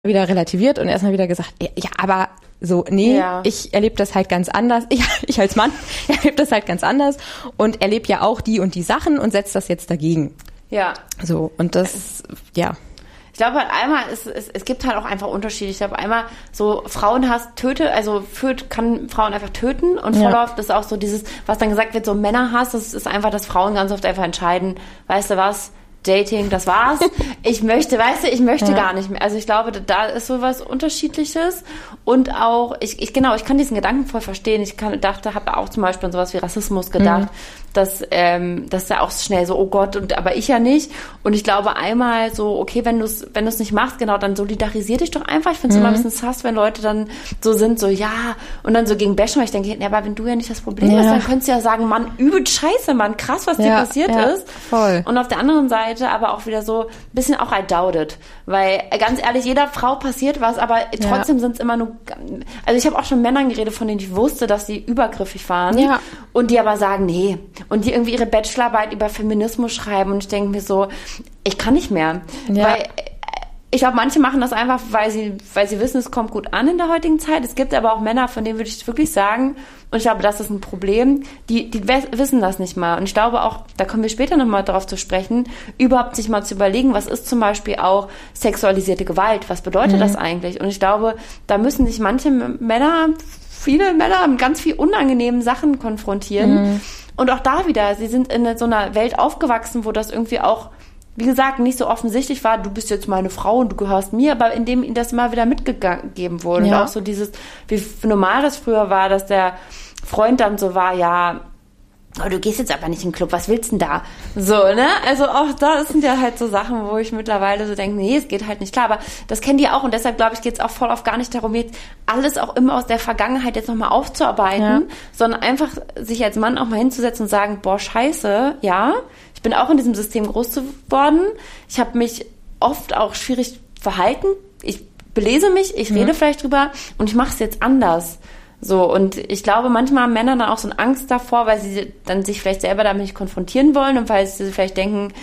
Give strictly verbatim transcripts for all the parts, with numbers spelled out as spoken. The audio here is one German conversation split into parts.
wieder relativiert und erstmal wieder gesagt, ja, aber so, nee, ja. ich erlebe das halt ganz anders. Ich, ich als Mann erlebe das halt ganz anders und erlebe ja auch die und die Sachen und setze das jetzt dagegen. Ja. So, und das, ja. Ich glaube halt einmal, es, es, es gibt halt auch einfach Unterschiede. Ich glaube einmal so Frauenhass töte, also führt, kann Frauen einfach töten und voll Ja. oft ist auch so dieses, was dann gesagt wird, so Männerhass, das ist einfach, dass Frauen ganz oft einfach entscheiden, weißt du was, Dating, das war's. Ich möchte, weißt du, ich möchte Ja. gar nicht mehr. Also ich glaube, da ist so was Unterschiedliches und auch, ich, ich genau, ich kann diesen Gedanken voll verstehen. Ich kann, dachte, habe auch zum Beispiel an sowas wie Rassismus gedacht, mhm. dass, ähm, dass da auch schnell so, oh Gott, und aber ich ja nicht. Und ich glaube einmal so, okay, wenn du es, wenn du es nicht machst, genau, dann solidarisier dich doch einfach. Ich finde es Mhm. immer ein bisschen sass, wenn Leute dann so sind, so ja, und dann so gegen bashen, weil ich denke, ja, aber wenn du ja nicht das Problem Ja. hast, dann könntest du ja sagen, Mann, übel scheiße, Mann, krass, was dir Ja, passiert ja, ist. voll. Und auf der anderen Seite aber auch wieder so ein bisschen auch I doubt it. Weil, ganz ehrlich, jeder Frau passiert was, aber trotzdem sind es immer nur... Also ich habe auch schon mit Männern geredet, von denen ich wusste, dass sie übergriffig waren. Ja. Und die aber sagen, nee. Und die irgendwie ihre Bachelorarbeit über Feminismus schreiben. Und ich denke mir so, ich kann nicht mehr. Ja. Weil... Ich glaube, manche machen das einfach, weil sie, weil sie wissen, es kommt gut an in der heutigen Zeit. Es gibt aber auch Männer, von denen würde ich wirklich sagen, und ich glaube, das ist ein Problem, die, die wissen das nicht mal. Und ich glaube auch, da kommen wir später nochmal drauf zu sprechen, überhaupt sich mal zu überlegen, was ist zum Beispiel auch sexualisierte Gewalt? Was bedeutet mhm. das eigentlich? Und ich glaube, da müssen sich manche Männer, viele Männer mit ganz viel unangenehmen Sachen konfrontieren. Mhm. Und auch da wieder, sie sind in so einer Welt aufgewachsen, wo das irgendwie auch, wie gesagt, nicht so offensichtlich war, du bist jetzt meine Frau und du gehörst mir, aber indem ihnen das immer wieder mitgegeben wurde. Ja. Und auch so dieses, wie normal das früher war, dass der Freund dann so war, ja, oh, du gehst jetzt aber nicht in den Club, was willst denn da? So, ne? Also auch da sind ja halt so Sachen, wo ich mittlerweile so denke, nee, es geht halt nicht klar, aber das kennen die auch und deshalb, glaube ich, geht es auch voll auf gar nicht darum, jetzt alles auch immer aus der Vergangenheit jetzt nochmal aufzuarbeiten, ja. sondern einfach sich als Mann auch mal hinzusetzen und sagen, boah, scheiße, ja, ich bin auch in diesem System groß geworden, ich habe mich oft auch schwierig verhalten, ich belese mich, ich rede mhm. vielleicht drüber und ich mache es jetzt anders. So, und ich glaube, manchmal haben Männer dann auch so eine Angst davor, weil sie dann sich vielleicht selber damit nicht konfrontieren wollen und weil sie vielleicht denken,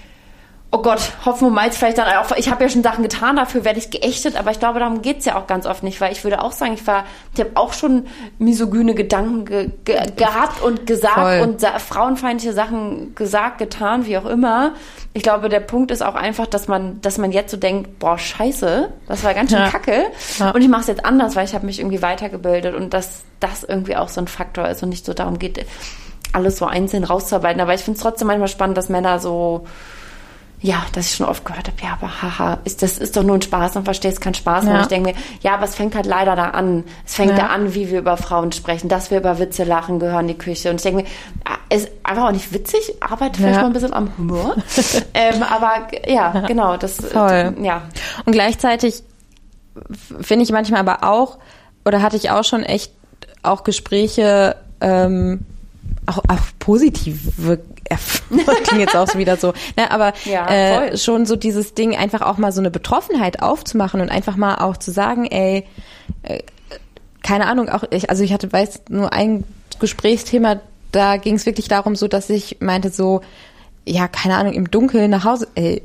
oh Gott, hoffen wir mal jetzt vielleicht dann auch, ich habe ja schon Sachen getan, dafür werde ich geächtet, aber ich glaube, darum geht's ja auch ganz oft nicht, weil ich würde auch sagen, ich war, ich habe auch schon misogyne Gedanken ge, ge, gehabt und gesagt Voll. und sa- frauenfeindliche Sachen gesagt, getan, wie auch immer. Ich glaube, der Punkt ist auch einfach, dass man, dass man jetzt so denkt, boah, scheiße, das war ganz schön ja. kacke ja. und ich mache es jetzt anders, weil ich habe mich irgendwie weitergebildet und dass das irgendwie auch so ein Faktor ist und nicht so darum geht, alles so einzeln rauszuarbeiten. Aber ich finde es trotzdem manchmal spannend, dass Männer so, ja, dass ich schon oft gehört habe, ja, aber haha, ist, das ist doch nur ein Spaß und verstehst keinen Spaß. Ja. Und ich denke mir, ja, aber es fängt halt leider da an. Es fängt ja. da an, wie wir über Frauen sprechen, dass wir über Witze lachen, gehören in die Küche. Und ich denke mir, ist einfach auch nicht witzig, arbeite vielleicht ja. mal ein bisschen am Humor. ähm, aber ja, genau, das, Voll. ja. Und gleichzeitig finde ich manchmal aber auch, oder hatte ich auch schon echt auch Gespräche, ähm, auch, auch positive, das klingt jetzt auch so wieder so, ne, aber ja, äh, schon so dieses Ding, einfach auch mal so eine Betroffenheit aufzumachen und einfach mal auch zu sagen, ey, äh, keine Ahnung, auch ich, also ich hatte, weiß, nur ein Gesprächsthema, da ging es wirklich darum, so, dass ich meinte so, ja, keine Ahnung, im Dunkeln nach Hause, ey,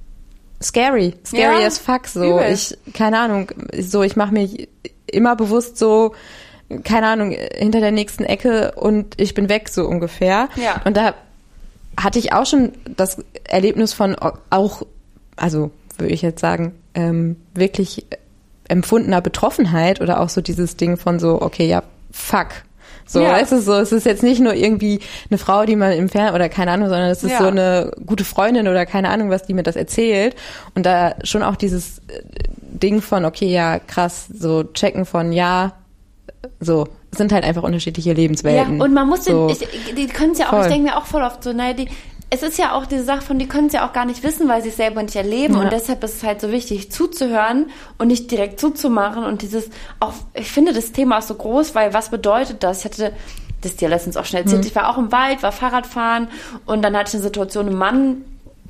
scary, scary ja, as fuck, so, übel. ich, keine Ahnung, so, ich mache mir immer bewusst so, keine Ahnung, hinter der nächsten Ecke und ich bin weg, so ungefähr. Ja. Und da hatte ich auch schon das Erlebnis von auch, also würde ich jetzt sagen, ähm, wirklich empfundener Betroffenheit oder auch so dieses Ding von so, okay, ja, fuck. So, ja. weißt du, so, es ist jetzt nicht nur irgendwie eine Frau, die man im Fernsehen oder keine Ahnung, sondern es ist ja. so eine gute Freundin oder keine Ahnung, was die mir das erzählt. Und da schon auch dieses Ding von, okay, ja, krass, so checken von, ja, so, es sind halt einfach unterschiedliche Lebenswelten. Ja, und man muss so. den, ich, die können es ja auch, voll. Ich denke mir auch voll oft so, naja, die, es ist ja auch diese Sache von, die können es ja auch gar nicht wissen, weil sie es selber nicht erleben ja. und deshalb ist es halt so wichtig, zuzuhören und nicht direkt zuzumachen und dieses, auch, ich finde das Thema auch so groß, weil was bedeutet das? Ich hatte das dir letztens auch schnell erzählt, mhm. ich war auch im Wald, war Fahrradfahren und dann hatte ich eine Situation, ein Mann,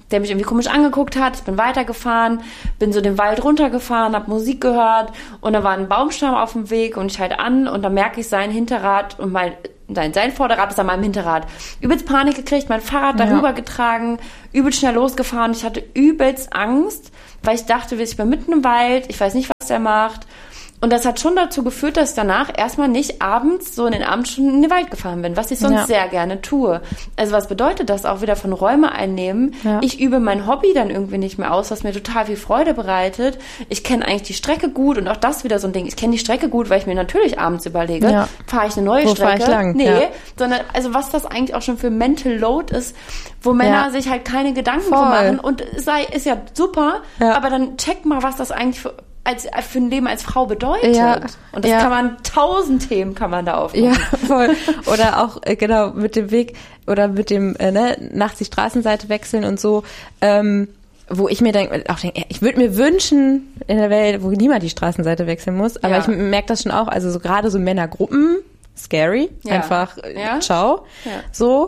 der mich irgendwie komisch angeguckt hat. Ich bin weitergefahren, bin so den Wald runtergefahren, habe Musik gehört und da war ein Baumstamm auf dem Weg und ich halte an und dann merke ich sein Hinterrad und mein sein, sein Vorderrad ist an meinem Hinterrad. Übelst Panik gekriegt, mein Fahrrad darüber ja. getragen, übelst schnell losgefahren. Ich hatte übelst Angst, weil ich dachte, ich bin mitten im Wald, ich weiß nicht, was der macht. Und das hat schon dazu geführt, dass ich danach erstmal nicht abends so in den Abendstunden in den Wald gefahren bin, was ich sonst ja. sehr gerne tue. Also was bedeutet das? Auch wieder von Räume einnehmen. Ja. Ich übe mein Hobby dann irgendwie nicht mehr aus, was mir total viel Freude bereitet. Ich kenne eigentlich die Strecke gut und auch das wieder so ein Ding. Ich kenne die Strecke gut, weil ich mir natürlich abends überlege, ja. fahre ich eine neue wo Strecke? Ich lang? Nee, ja. sondern also was das eigentlich auch schon für Mental Load ist, wo Männer ja. sich halt keine Gedanken Voll. machen und sei ist ja super, ja. aber dann check mal, was das eigentlich für als für ein Leben als Frau bedeutet. Ja, und das ja. kann man, tausend Themen kann man da aufmachen. Ja, voll. Oder auch, äh, genau, mit dem Weg oder mit dem, äh, ne, nachts die Straßenseite wechseln und so, ähm, wo ich mir denke, auch denke, ich würde mir wünschen, in der Welt, wo niemand die Straßenseite wechseln muss, aber ja. ich merke das schon auch, also so gerade so Männergruppen, scary, ja. einfach, ja. ciao, ja. so,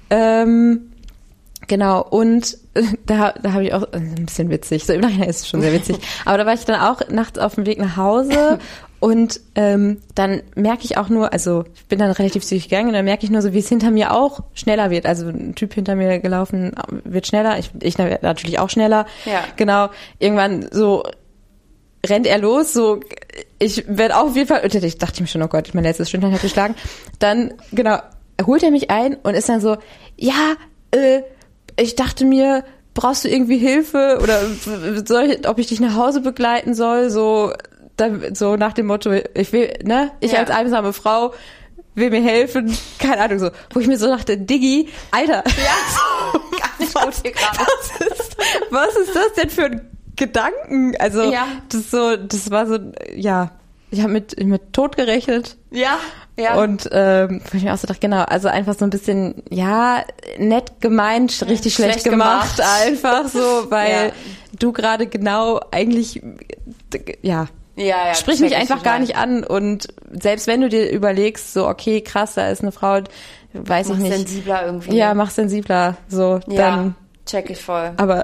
ähm, genau, und da, da habe ich auch, also ein bisschen witzig, so im Nachhinein ist es schon sehr witzig, aber da war ich dann auch nachts auf dem Weg nach Hause und ähm, dann merke ich auch nur, also ich bin dann relativ zügig gegangen und dann merke ich nur so, wie es hinter mir auch schneller wird, also ein Typ hinter mir gelaufen wird schneller, ich, ich natürlich auch schneller, ja. genau, irgendwann so rennt er los, so, ich werde auch auf jeden Fall, ich dachte mir schon, oh Gott, mein letztes Stündchen hat geschlagen, dann, genau, holt er mich ein und ist dann so, ja, äh, ich dachte mir, brauchst du irgendwie Hilfe oder soll ich, ob ich dich nach Hause begleiten soll, so, dann, so nach dem Motto, ich will, ne, ich ja. als einsame Frau will mir helfen, keine Ahnung, so, wo ich mir so dachte, Diggi, Alter, ja, gar nicht gut hier gerade. Was ist, was ist das denn für ein Gedanken? Also, ja. das so, das war so, ja, ich habe mit, mit Tod gerechnet. Ja. Ja. Und ähm, wo ich mir auch so dachte, genau, also einfach so ein bisschen, ja, nett gemeint, richtig schlecht, schlecht gemacht, gemacht, einfach so, weil ja. du gerade genau eigentlich, ja, ja, ja sprich mich einfach gar nicht an und selbst wenn du dir überlegst, so, okay, krass, da ist eine Frau, weiß mach ich nicht. Mach sensibler irgendwie. Ja, mach sensibler, so, ja, dann. check ich voll. Aber...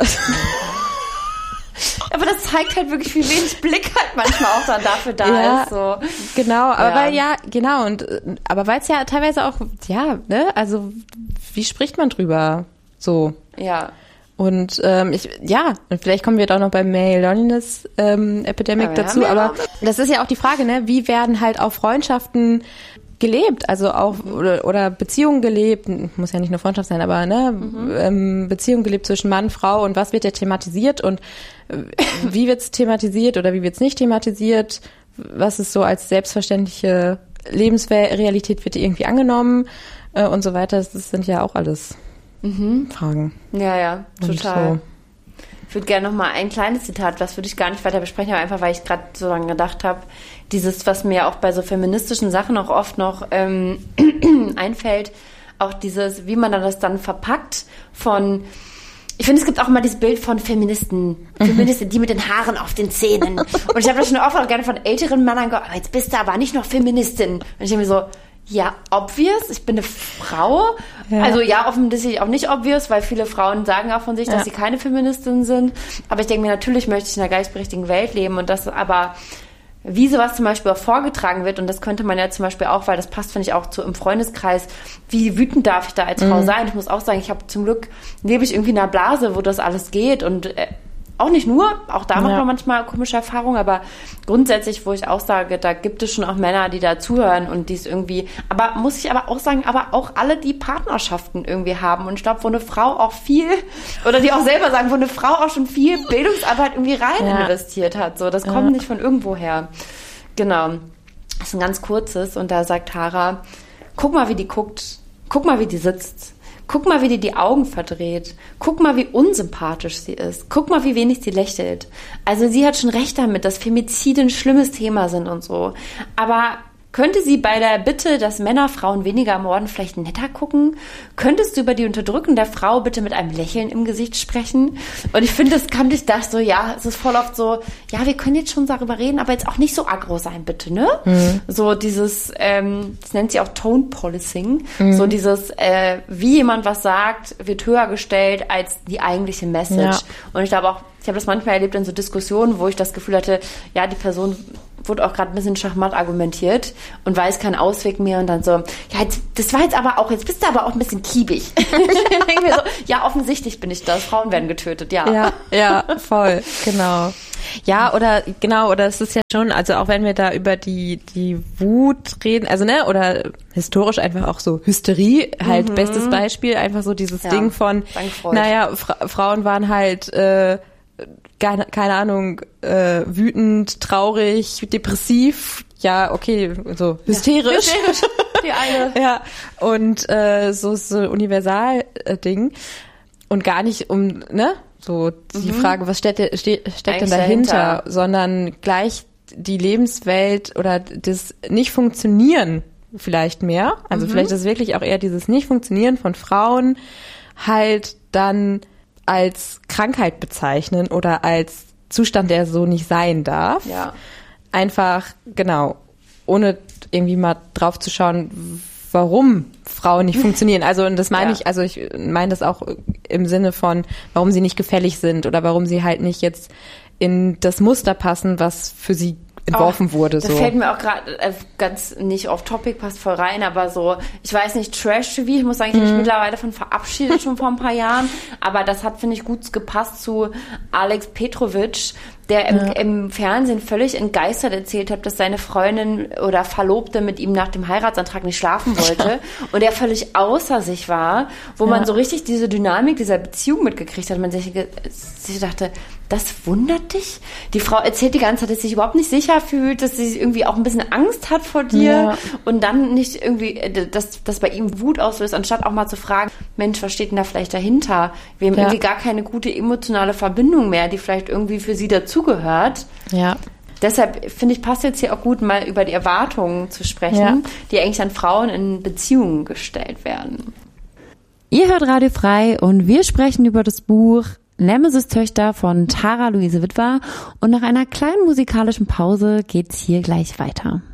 Aber das zeigt halt wirklich, wie wenig Blick halt manchmal auch dann dafür da ja, ist. So. Genau, aber ja. weil ja, genau, und aber weil es ja teilweise auch, ja, ne, also wie spricht man drüber? So. Ja. Und ähm, ich, ja, und vielleicht kommen wir doch noch beim Male Loneliness ähm, Epidemic aber dazu, aber das ist ja auch die Frage, ne, wie werden halt auch Freundschaften gelebt, also auch oder, oder Beziehungen gelebt, muss ja nicht nur Freundschaft sein, aber ne, mhm. ähm, Beziehungen gelebt zwischen Mann, Frau und was wird ja thematisiert und äh, wie wird's thematisiert oder wie wird's nicht thematisiert, was ist so als selbstverständliche Lebensrealität wird irgendwie angenommen äh, und so weiter, das sind ja auch alles mhm. Fragen. Ja, ja, total. So. Ich würde gerne noch mal ein kleines Zitat, was würde ich gar nicht weiter besprechen, aber einfach, weil ich gerade so lange gedacht habe, dieses, was mir auch bei so feministischen Sachen auch oft noch ähm, einfällt, auch dieses, wie man das dann verpackt von, ich finde, es gibt auch immer dieses Bild von Feministen, Feministen, die mit den Haaren auf den Zähnen. Und ich habe das schon oft auch gerne von älteren Männern gehört, aber jetzt bist du aber nicht noch Feministin. Und ich denke mir so, ja, obvious, ich bin eine Frau. Ja. Also ja, offensichtlich auch nicht obvious, weil viele Frauen sagen auch von sich, dass ja. sie keine Feministin sind. Aber ich denke mir, natürlich möchte ich in einer gleichberechtigten Welt leben und das aber, wie sowas zum Beispiel auch vorgetragen wird, und das könnte man ja zum Beispiel auch, weil das passt, finde ich, auch zu im Freundeskreis, wie wütend darf ich da als Frau mhm. sein? Ich muss auch sagen, ich habe zum Glück, lebe ich irgendwie in einer Blase, wo das alles geht und äh, auch nicht nur, auch da ja. macht man manchmal komische Erfahrungen, aber grundsätzlich, wo ich auch sage, da gibt es schon auch Männer, die da zuhören und die es irgendwie, aber muss ich aber auch sagen, aber auch alle, die Partnerschaften irgendwie haben und ich glaube, wo eine Frau auch viel, oder die auch selber sagen, wo eine Frau auch schon viel Bildungsarbeit irgendwie rein ja. investiert hat, so, das kommt ja. nicht von irgendwo her. Genau. Das ist ein ganz kurzes und da sagt Tara, guck mal, wie die guckt, guck mal, wie die sitzt. Guck mal, wie die die Augen verdreht. Guck mal, wie unsympathisch sie ist. Guck mal, wie wenig sie lächelt. Also sie hat schon recht damit, dass Femizide ein schlimmes Thema sind und so. Aber Könnte sie bei der Bitte, dass Männer Frauen weniger ermorden, vielleicht netter gucken? Könntest du über die Unterdrückung der Frau bitte mit einem Lächeln im Gesicht sprechen? Und ich finde, das kann ich das so, ja, es ist voll oft so, ja, wir können jetzt schon darüber reden, aber jetzt auch nicht so aggro sein, bitte, ne? Mhm. So dieses, ähm, das nennt sie auch Tone Policing, mhm. so dieses, äh, wie jemand was sagt, wird höher gestellt als die eigentliche Message. Ja. Und ich glaube auch, ich habe das manchmal erlebt in so Diskussionen, wo ich das Gefühl hatte, ja, die Person wurde auch gerade ein bisschen schachmatt argumentiert und weiß keinen Ausweg mehr und dann so, ja, jetzt, das war jetzt aber auch, jetzt bist du aber auch ein bisschen kiebig. Ich denke mir so, ja, offensichtlich bin ich das, Frauen werden getötet, ja. Ja, ja, voll, genau. Ja, oder, genau, oder es ist ja schon, also auch wenn wir da über die, die Wut reden, also, ne, oder historisch einfach auch so Hysterie, halt mhm. bestes Beispiel, einfach so dieses ja, Ding von, naja, Fra- Frauen waren halt, äh, keine, keine Ahnung, äh, wütend, traurig, depressiv, ja, okay, so hysterisch. Ja, hysterisch, die eine. Ja, und äh, so so Universal-Ding und gar nicht um, ne, so die mhm. Frage, was steckt, ste- steckt denn dahinter, dahinter, sondern gleich die Lebenswelt oder das Nicht-Funktionieren vielleicht mehr, also mhm. vielleicht ist es wirklich auch eher dieses Nicht-Funktionieren von Frauen halt dann als Krankheit bezeichnen oder als Zustand, der so nicht sein darf. Ja. Einfach, genau, ohne irgendwie mal drauf zu schauen, warum Frauen nicht funktionieren. Also, und das meine ja. ich, also ich meine das auch im Sinne von, warum sie nicht gefällig sind oder warum sie halt nicht jetzt in das Muster passen, was für sie entworfen oh, wurde. Da so. fällt mir auch gerade äh, ganz nicht off topic, passt voll rein, aber so, ich weiß nicht, Trash-T V, ich muss sagen, ich habe mich mittlerweile von verabschiedet, schon vor ein paar Jahren, aber das hat, finde ich, gut gepasst zu Alex Petrovic, der im, ja. im Fernsehen völlig entgeistert erzählt hat, dass seine Freundin oder Verlobte mit ihm nach dem Heiratsantrag nicht schlafen wollte und er völlig außer sich war, wo ja. man so richtig diese Dynamik dieser Beziehung mitgekriegt hat. Man sich, sich dachte, das wundert dich? Die Frau erzählt die ganze Zeit, dass sie sich überhaupt nicht sicher fühlt, dass sie irgendwie auch ein bisschen Angst hat vor dir ja. und dann nicht irgendwie, dass, dass bei ihm Wut auslöst, anstatt auch mal zu fragen, Mensch, was steht denn da vielleicht dahinter? Wir haben ja. irgendwie gar keine gute emotionale Verbindung mehr, die vielleicht irgendwie für sie dazugehört. Ja. Deshalb finde ich, passt jetzt hier auch gut, mal über die Erwartungen zu sprechen, ja. die eigentlich an Frauen in Beziehungen gestellt werden. Ihr hört Radio Frei und wir sprechen über das Buch Nemesis Töchter von Tara Luise Witwer und nach einer kleinen musikalischen Pause geht's hier gleich weiter.